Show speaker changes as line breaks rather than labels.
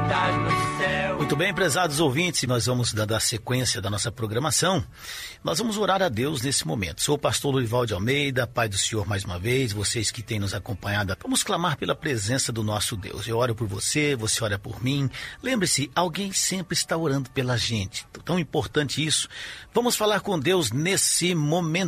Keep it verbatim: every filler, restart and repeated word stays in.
Muito bem, prezados ouvintes, nós vamos dando a sequência da nossa programação. Nós vamos orar a Deus nesse momento. Sou o pastor Lorival de Almeida, Pai do Senhor mais uma vez, vocês que têm nos acompanhado. Vamos clamar pela presença do nosso Deus. Eu oro por você, você ora por mim. Lembre-se, alguém sempre está orando pela gente. Tão importante isso. Vamos falar com Deus nesse momento.